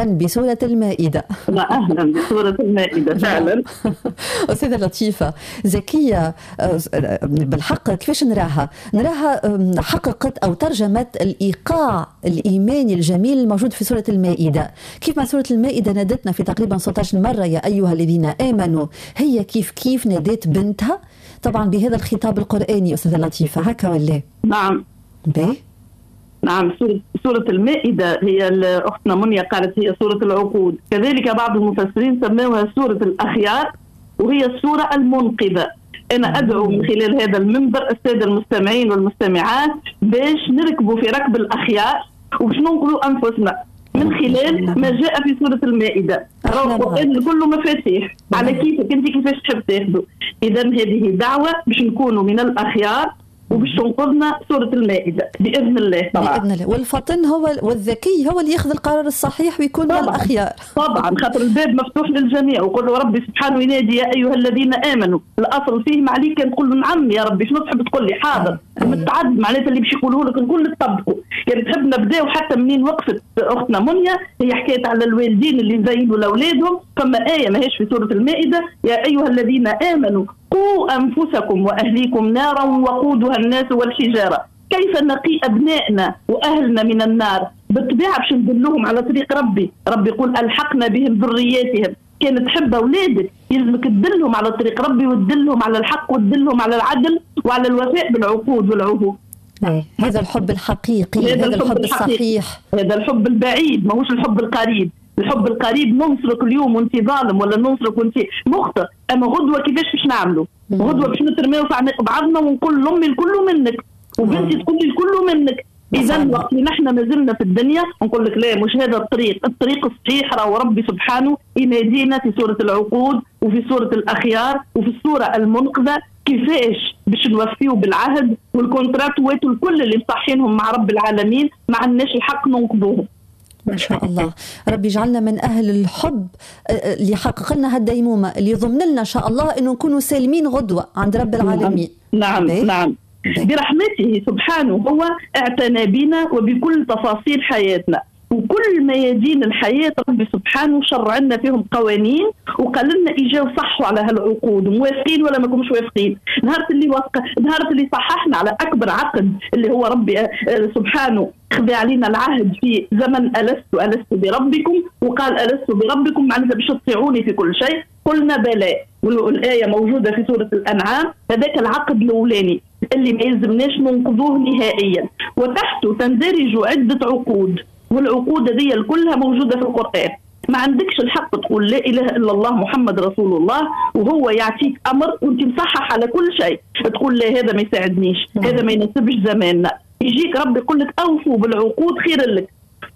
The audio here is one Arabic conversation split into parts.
أهلا بسورة المائدة. أهلا بسورة المائدة فعلا. أستاذة لطيفة زكية، بالحق كيفاش نراها حققت أو ترجمت الإيقاع الإيماني الجميل الموجود في سورة المائدة. كيف ما سورة المائدة نادتنا في تقريبا 16 مرة يا أيها الذين آمنوا، هي كيف نادت بنتها طبعا بهذا الخطاب القرآني. أستاذة لطيفة هكا ولا؟ نعم باهي. نعم، سورة المائدة هي أختنا منيا قالت هي سورة العقود، كذلك بعض المفسرين سموها سورة الأخيار، وهي السورة المنقذة. أنا أدعو من خلال هذا المنبر السادة المستمعين والمستمعات باش نركبوا في ركب الأخيار وباش ننقذوا أنفسنا من خلال ما جاء في سورة المائدة. القرآن كله مفاتيح على كيفك أنت كيفاش تحب تاخذه. إذا هذه دعوة باش نكونوا من الأخيار وباش تنقذنا سورة المائدة بإذن الله طبعا. بإذن الله. والفطن هو والذكي هو اللي ياخذ القرار الصحيح ويكون من الأخيار. طبعا خاطر الباب مفتوح للجميع، وقل ربي سبحانه ينادي يا أيها الذين آمنوا. الأصل فيه معليك تقول له نعم يا ربي، شنو تحب تقول لي حاضر. متعدد معناتها اللي باش يقولوه لك الكل تطبقوا. يعني تحب نبداو حتى منين وقفت أختنا منيا، هي حكاية على الوالدين اللي يزينوا لأولادهم. فما آية ماهيش في سورة المائدة يا أيها الذين آمنوا قوا أنفسكم وأهليكم نارا وقودها الناس والحجارة. كيف نقي أبنائنا وأهلنا من النار؟ بالطبيعة باش ندلهم على طريق ربي يقول ألحقنا بهم ذرياتهم. كانت تحب أولادك يلزمك تدلهم على طريق ربي وتدلهم على الحق وتدلهم على العدل وعلى الوفاء بالعقود والعهود. هذا الحب الحقيقي، هذا الحب الصحيح، هذا الحب البعيد ماهوش الحب القريب. الحب القريب ننصرك اليوم وانت ظالم ولا ننصرك وانت مخطئ، اما غدوه كيفاش باش نعملوا؟ غدوه باش نترميو في عنق بعضنا ونقول لامي الكل منك وبنتي تقول لي الكل منك. اذا وقت اللي نحن ما زلنا في الدنيا نقول لك لا مش هذا الطريق الصحيح. راهو ربي سبحانه ينادينا في سوره العقود وفي سوره الاخيار وفي السوره المنقذه كيفاش باش نوفيو بالعهد والكونتراتوات والكل اللي مصحينهم مع رب العالمين ما عندناش الحق ننقذوهم. ما شاء الله. ربي يجعلنا من أهل الحب اللي يحقق لنا هالديمومة اللي يضمن لنا إن شاء الله إنه نكونوا سالمين غدوة عند رب العالمين. نعم نعم. برحمته سبحانه هو اعتنى بنا وبكل تفاصيل حياتنا، وكل ميادين الحياة ربي سبحانه شرع لنا فيهم قوانين وقال لنا إجاو صحوا على هالعقود موافقين ولا ما كنتش موافقين. نهار اللي صححنا على أكبر عقد اللي هو ربي سبحانه خذ علينا العهد في زمن ألست بربكم، وقال ألست بربكم معناتها باش تطيعوني في كل شيء. قلنا بلى، والآية موجودة في سورة الأنعام. هذاك العقد الأولاني اللي ما يلزمناش ننقضوه نهائيا، وتحته تندرج عدة عقود، والعقود هذه كلها موجودة في القرآن. ما عندكش الحق تقول لا إله إلا الله محمد رسول الله وهو يعطيك أمر وانت مصحح على كل شيء تقول لا هذا ما يساعدنيش، هذا ما يناسبش زماننا. يجيك ربي يقول لك أوفوا بالعقود خير لك.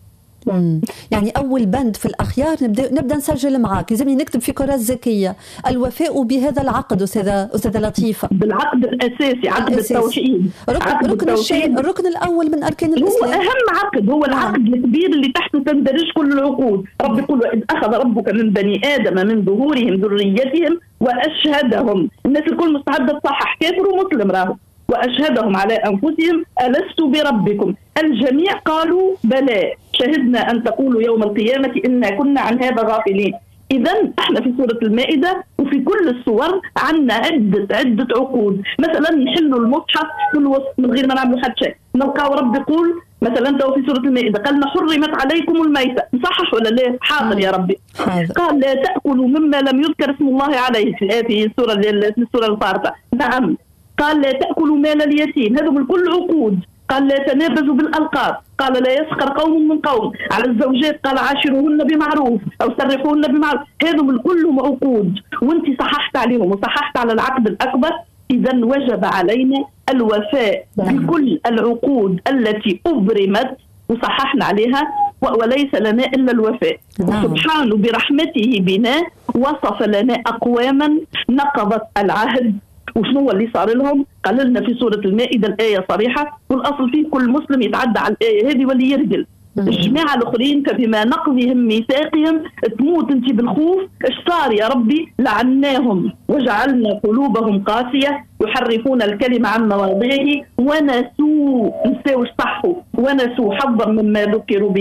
يعني أول بند في الأخيار نبدأ نسجل معاك، لازمني نكتب في كرة ذكية الوفاء بهذا العقد. أستاذة لطيفة، بالعقد الأساسي عقد التوحيد، الركن الأول من أركان الإسلام، هو أهم عقد، هو العقد الكبير اللي تحته تندرج كل العقود. رب يقول وإذ أخذ ربك من بني آدم من ظهورهم ذريتهم وأشهدهم. الناس الكل مستعدة تصحح كافر ومسلم راهو. وأشهدهم على أنفسهم ألست بربكم؟ الجميع قالوا بلى شهدنا أن تقولوا يوم القيامة إنا كنا عن هذا غافلين. إذا احنا في سورة المائدة وفي كل الصور عندنا عدة عقود. مثلا نحلوا المصحف من غير ما نعملوا حتى شيء، نلقاو رب يقول مثلا تو في سورة المائدة قالنا حرمت عليكم الميتة، صحح ولا لا؟ حاضر يا ربي. قال لا تأكلوا مما لم يذكر اسم الله عليه في السورة الفارقة. نعم. قال لا تأكلوا مال اليتيم، هذا بالكل عقود. قال لا تنابزوا بالألقاب، قال لا يسخر قوم من قوم. على الزوجات قال عاشروهن بمعروف أو سرحوهن بمعروف، هذا بالكل عقود وانت صححت عليهم وصححت على العقد الأكبر. إذا وجب علينا الوفاء بكل العقود التي أبرمت وصححنا عليها، وليس لنا إلا الوفاء. سبحانه برحمته بنا وصف لنا أقواما نقضت العهد. وشنو اللي صار لهم؟ قال لنا في سورة المائدة الآية صريحة، والأصل فيه كل مسلم يتعدى على الآية هذه واللي يرجل. الجماعة الآخرين فبما نقضهم ميثاقهم تموت انت بالخوف. ايش صار يا ربي؟ لعناهم وجعلنا قلوبهم قاسية يحرفون الكلمة عن مواضعه ونسوا، نساو صحوا ونسوا حظا مما ذكروا به.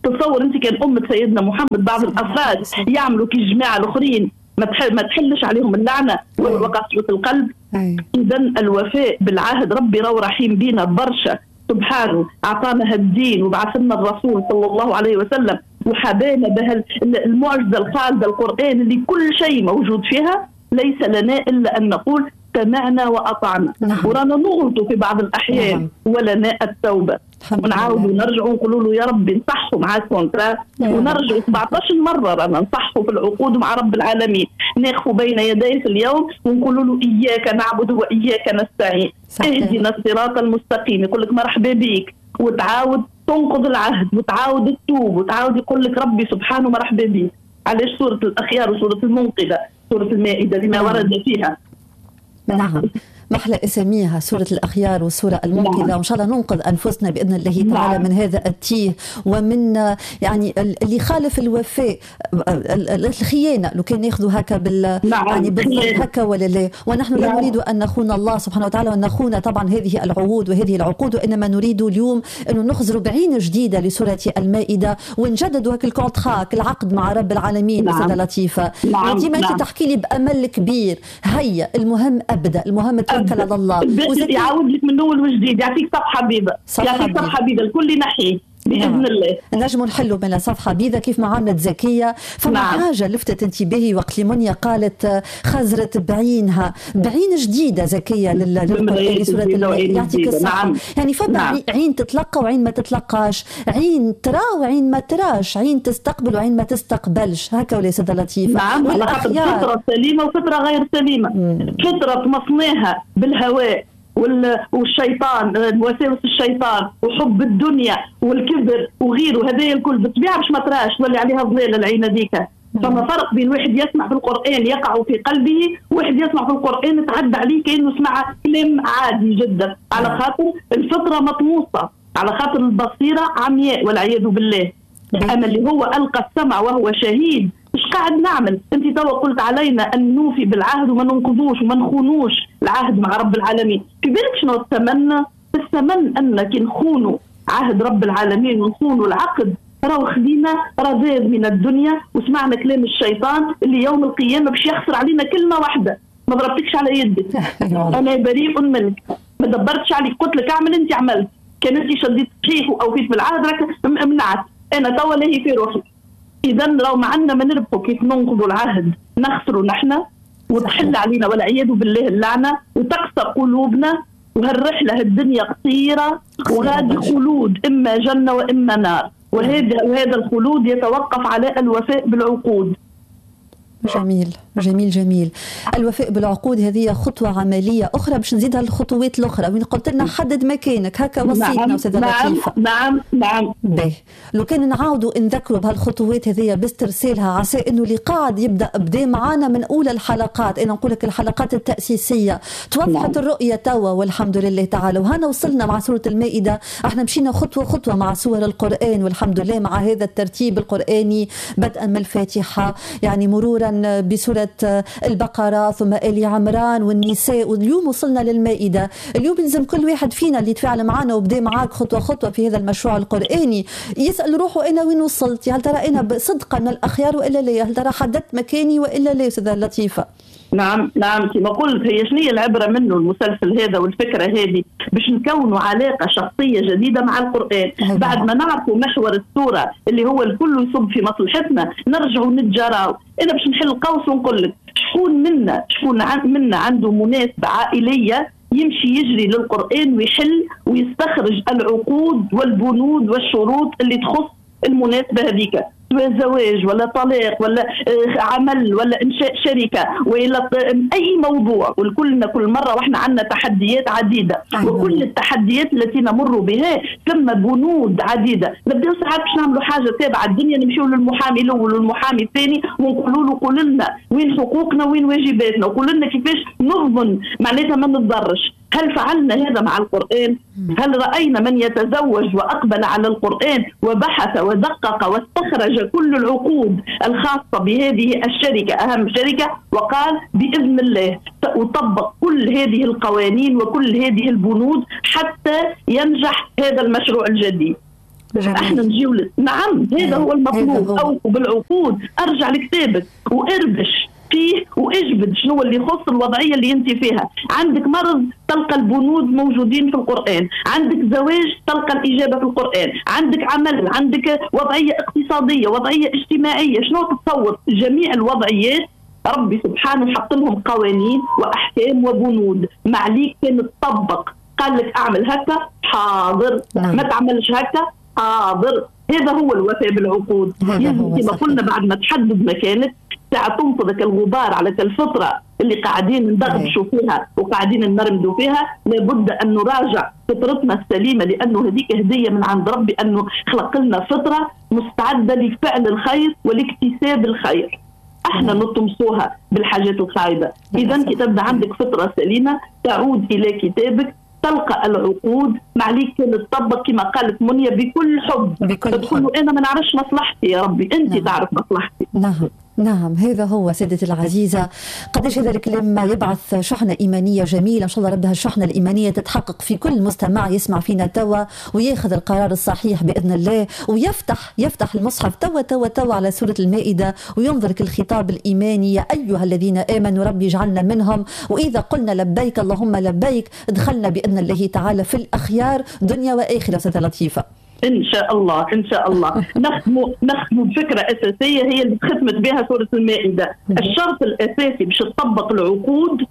تصور انت كان امه سيدنا محمد بعض الافراد يعملوا كالجماعه الاخرين ما تحلش عليهم اللعنه وقسوه القلب. اذا الوفاء بالعهد، ربي راهو رحيم بينا برشا سبحانه، اعطانا هالدين وبعث لنا الرسول صلى الله عليه وسلم وحبانا به المعجزه الخالده القران اللي كل شيء موجود فيها. ليس لنا الا ان نقول سمعنا واطعنا. ورانا نغلط في بعض الاحيان ولنا التوبه ونعاودوا نرجعوا نقولوا له يا ربي نصحوا مع الكونترا ونرجعوا 17 مره رانا نصحوا في العقود مع رب العالمين، نقفوا بين يديه في اليوم ونقولوا له اياك نعبد واياك نستعين، اهدنا الصراط المستقيم. يقول لك مرحبا بيك، وتعاود تنقض العهد وتعاود تتوب وتعاود يقول لك ربي سبحانه مرحبا بيك. علاش سوره الاخيار وسوره المنقذه سوره المائده لما ورد فيها. نعم، محلى اساميها سوره الاخيار والسوره المنقذه، وان شاء الله ننقذ انفسنا باذن الله تعالى من هذا التيه ومن يعني اللي خالف الوفاء، الخيانه لو كان ياخذوا هكا يعني بالضبط هكا ولا لا. ونحن لا نريد ان نخون الله سبحانه وتعالى وان نخون طبعا هذه العهود وهذه العقود، وانما نريد اليوم انه نخزروا بعين جديده لسوره المائده ونجددوا هكا الكونتراك العقد مع رب العالمين. استاذه لطيفه ديما انت تحكي لي بامل كبير، هيا المهم ابدا، المهم توكل على الله. يعاود لك من اول وجديد، يعطيك صفحه بيضاء، يعطيك صفحه بيضاء الكل ينحيه باذن الله. نجموا نحلوا من صفحه بيضاء كيف ما عملت زكيه. فما حاجه لفتت انتباهي وقت اللي منيا قالت خزرت بعينها، بعين جديده زكيه للقران سوره المائده. يعطيك الصحه. يعني فما عين تتلقى وعين ما تتلقاش، عين ترى وعين ما تراش، عين تستقبل وعين ما تستقبلش، هكا ولا سيده لطيفه؟ نعم، على خاطر فطره سليمه وفطره غير سليمه. فطره مصناها بالهواء والشيطان، وساوس الشيطان وحب الدنيا والكبر وغيره، هذا الكل بالطبيعه باش ما تراش تولي عليها ظلال العين هذيك. فما فرق بين واحد يسمع في القران يقع في قلبه، واحد يسمع في القران تعدى عليه كانه سمع كلام عادي جدا، على خاطر الفطره مطموسه، على خاطر البصيره عمياء والعياذ بالله. اما اللي هو القى السمع وهو شهيد، ايش قاعد نعمل؟ انت توا قلت علينا ان نوفي بالعهد وما ننقضوش وما نخونوش العهد مع رب العالمين. في بالك شنو الثمن؟ الثمن ان كي نخونوا عهد رب العالمين ونخونوا العقد راهو خلينا رذاذ من الدنيا، وسمعنا كلام الشيطان اللي يوم القيامه باش يخسر علينا كلمه واحده، ما ضربتكش على يدك انا بريء منك، ما دبرتش عليك، قلت لك اعمل انت عملت، كان انت شديت صحيح او فيت بالعهد راك منعت، انا توا لاهي في روحي. إذا لو ما عندنا ما نربحوا كيف ننقضوا العهد نخسروا نحن وتحل علينا والعياذ بالله اللعنة وتقسى قلوبنا، وهالرحلة الدنيا قصيرة وغادي خلود، إما جنة وإما نار، وهذا الخلود يتوقف على الوفاء بالعقود. جميل جميل جميل. الوفاء بالعقود هذه خطوة عملية أخرى باش نزيدها الخطوات الأخرى، وين قلت لنا حدد مكانك هكا وصيتنا أستاذة لطيفة. نعم. باهي، لو كان نعاودوا نذكروا بهالخطوات هذه باسترسالها، عسى إنه اللي قاعد يبدأ معانا من أولى الحلقات، أنا نقول لك الحلقات التأسيسية توضحت الرؤية توا والحمد لله تعالى، وهنا وصلنا مع سورة المائدة، احنا مشينا خطوة خطوة مع سور القرآن والحمد لله مع هذا الترتيب القرآني بدءا من الفاتحة، يعني مرورا بسورة البقرة ثم آل عمران والنساء، واليوم وصلنا للمائدة. اليوم لازم كل واحد فينا اللي يتفاعل معنا وبدأ معاك خطوة خطوة في هذا المشروع القرآني يسأل روحه أنا وين وصلت؟ هل ترى أنا صدقا من الأخيار وإلا لا؟ هل ترى حددت مكاني وإلا لا أستاذة لطيفة؟ نعم كما قلت، هي شنو العبرة منه المسلسل هذا والفكرة هذه؟ باش نكونوا علاقة شخصية جديدة مع القرآن. بعد ما نعرفوا محور السورة اللي هو الكل يصب في مصلحتنا نرجعوا نتجاراو. أنا باش نحل قوس ونقول لك شكون منا عنده مناسبة عائلية يمشي يجري للقرآن ويحل ويستخرج العقود والبنود والشروط اللي تخص المناسبة هذيك، زواج ولا طلاق ولا عمل ولا إنشاء شركة ولا أي موضوع. والكلنا كل مرة وإحنا عندنا تحديات عديدة، وكل التحديات التي نمر بها ثم بنود عديدة. نبدأ ساعات باش نعملوا حاجة تابعة الدنيا، نمشيوا للمحامي الأول والمحامي الثاني ونقولوا له قول لنا وين حقوقنا وين واجباتنا، وقول لنا كيفاش نضمن معناتها ما نتضرش. هل فعلنا هذا مع القرآن؟ هل رأينا من يتزوج وأقبل على القرآن وبحث ودقق واستخرج كل العقود الخاصة بهذه الشركة، أهم شركة، وقال بإذن الله سأطبق كل هذه القوانين وكل هذه البنود حتى ينجح هذا المشروع الجديد؟ احنا نجيو نعم هذا هو المطلوب. اوفوا بالعقود، ارجع لكتابك واربش فيه واجبد شنو اللي يخص الوضعيه اللي انت فيها. عندك مرض تلقى البنود موجودين في القران، عندك زواج تلقى الاجابه في القران، عندك عمل، عندك وضعيه اقتصاديه، وضعيه اجتماعيه، شنو تتصور؟ جميع الوضعيات ربي سبحانه حط لهم قوانين واحكام وبنود، ما عليك كان تطبق. قال لك اعمل هكا حاضر، ما تعملش هكا حاضر. هذا هو الوفاء بالعقود. كما قلنا بعد ما تحدد مكانك ساعة تنفضك الغبار على الفطرة اللي قاعدين ندغبشوا فيها وقاعدين نرمدوا فيها. لابد أن نراجع فطرتنا السليمة، لأنه هذيك هدية من عند ربي، أنه خلق لنا فطرة مستعدة لفعل الخير ولاكتساب الخير. احنا نطمسوها بالحاجات الخايبة. إذا كي تبدا عندك فطرة سليمة تعود إلى كتابك، تلقى العقود ما عليك تطبق كما قالت منيا بكل حب. تقول انا ما نعرفش مصلحتي يا ربي، انت تعرف مصلحتي. نعم هذا هو سيدتي العزيزة. قديش هذا الكلام يبعث شحنة إيمانية جميلة. إن شاء الله ربها الشحنة الإيمانية تتحقق في كل مستمع يسمع فينا توا وياخذ القرار الصحيح بإذن الله، ويفتح المصحف توا على سورة المائدة وينظر الخطاب الإيماني: يا أيها الذين آمنوا ربي اجعلنا منهم، وإذا قلنا لبيك اللهم لبيك دخلنا بإذن الله تعالى في الأخيار دنيا وآخرة. ستة لطيفة ان شاء الله ان شاء الله نخدموا بفكره اساسيه هي اللي ختمت بها سوره المائده. الشرط الاساسي باش تطبق العقود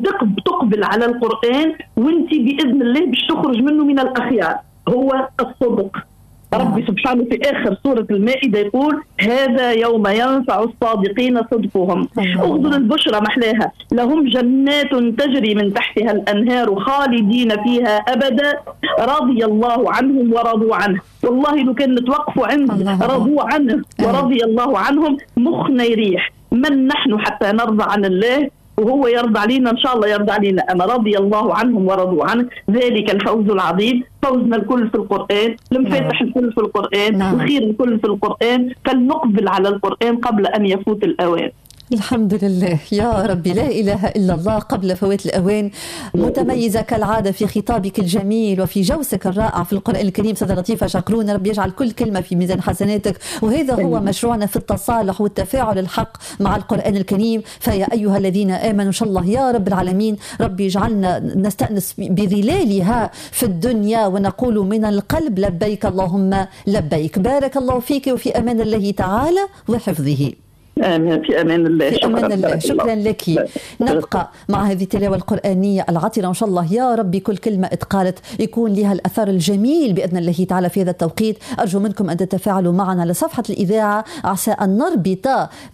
وتقبل على القران وانت باذن الله باش تخرج منه من الاخيار هو الصدق. ربي سبحانه في آخر سورة المائدة يقول: هذا يوم ينفع الصادقين صدقهم. أخذوا البشرى محلاها، لهم جنات تجري من تحتها الأنهار خالدين فيها أبدا رضي الله عنهم ورضوا عنه. والله لو كان نتوقفوا عند رضوا عنه ورضي الله عنهم مخنا يريح. من نحن حتى نرضى عن الله وهو يرضى علينا؟ إن شاء الله يرضى علينا. أنا رضي الله عنهم ورضوا عنه، ذلك الفوز العظيم. فوزنا الكل في القرآن، المفاتح الكل في القرآن، الخير الكل في القرآن. فلنقبل على القرآن قبل أن يفوت الأوان. الحمد لله يا ربي، لا إله إلا الله قبل فوات الأوان. متميزة كالعادة في خطابك الجميل وفي جوسك الرائع في القرآن الكريم. سيدة لطيفة شكرون، ربي يجعل كل كلمة في ميزان حسناتك. وهذا هو مشروعنا في التصالح والتفاعل الحق مع القرآن الكريم. فيا أيها الذين آمنوا إن شاء الله يا رب العالمين ربي يجعلنا نستأنس بظلالها في الدنيا ونقول من القلب لبيك اللهم لبيك. بارك الله فيك وفي أمان الله تعالى وحفظه. آمين. في أمان الله. في أمان الله. شكرا لك. نبقى مع هذه التلاوة القرآنية العطرة إن شاء الله يا ربي. كل كلمة اتقالت يكون لها الأثر الجميل بإذن الله تعالى في هذا التوقيت. أرجو منكم أن تتفاعلوا معنا على صفحة الإذاعة عسى أن نربط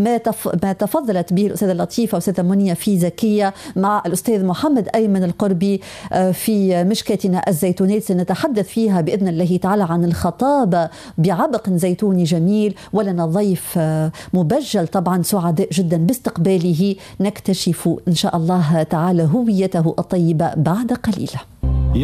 ما تفضلت به الأستاذة لطيفة والأستاذة منيا في زكية مع الأستاذ محمد أيمن القربي في مشكاتنا الزيتونات. سنتحدث فيها بإذن الله تعالى عن الخطابة بعبق زيتوني جميل، ولنا ضيف مبجل طبعا سعداء جدا باستقباله. نكتشف إن شاء الله تعالى هويته الطيبة بعد قليل.